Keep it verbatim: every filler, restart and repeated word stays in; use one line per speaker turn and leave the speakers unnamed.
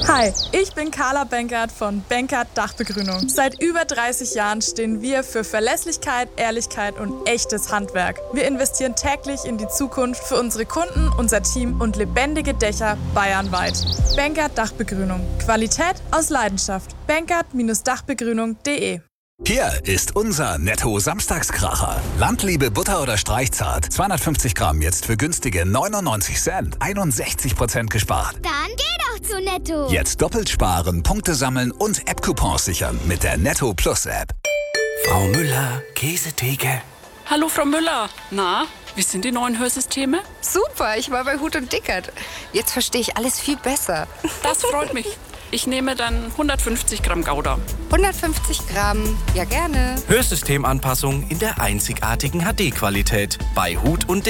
Hi, ich bin Carla Benkert von Benkert Dachbegrünung. Seit über dreißig Jahren stehen wir für Verlässlichkeit, Ehrlichkeit und echtes Handwerk. Wir investieren täglich in die Zukunft für unsere Kunden, unser Team und lebendige Dächer bayernweit. Benkert Dachbegrünung. Qualität aus Leidenschaft. benkert-dachbegrünung punkt de.
Hier ist unser Netto-Samstagskracher. Landliebe Butter oder Streichzart. zweihundertfünfzig Gramm jetzt für günstige neunundneunzig Cent. einundsechzig Prozent gespart.
Dann geh doch zu Netto.
Jetzt doppelt sparen, Punkte sammeln und App-Coupons sichern mit der Netto Plus App.
Frau Müller, Käsetheke.
Hallo Frau Müller. Na, wie sind die neuen Hörsysteme?
Super, ich war bei Huth und Dickert. Jetzt verstehe ich alles viel besser.
Das freut mich. Ich nehme dann hundertfünfzig Gramm Gouda.
hundertfünfzig Gramm, ja gerne.
Hörsystemanpassung in der einzigartigen H D-Qualität bei Huth und Dickert.